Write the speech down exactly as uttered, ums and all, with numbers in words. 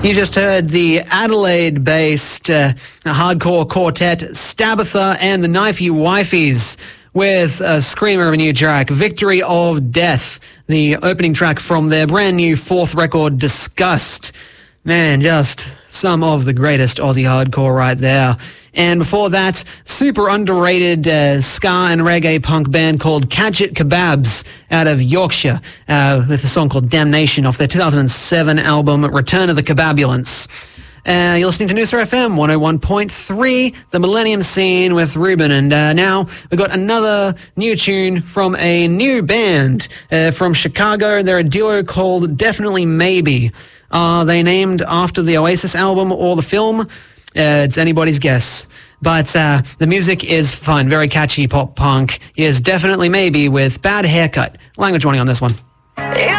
You just heard the Adelaide-based uh, hardcore quartet Stabitha and the Knifey Wifeys with a screamer of a new track, Victory of Death, the opening track from their brand new fourth record, Disgust. Man, just some of the greatest Aussie hardcore right there. And before that, super underrated uh, ska and reggae punk band called Catch It Kebabs out of Yorkshire uh, with a song called Damnation off their two thousand seven album Return of the Kebabulance. Uh, you're listening to Noosa F M one oh one point three, The Millennium Scene with Ruben. And uh, now we've got another new tune from a new band uh, from Chicago. They're a duo called Definitely Maybe. Are they named after the Oasis album or the film? Uh, it's anybody's guess. But uh, the music is fun, very catchy pop punk. Yes, Definitely Maybe with Bad Haircut. Language warning on this one. Yeah.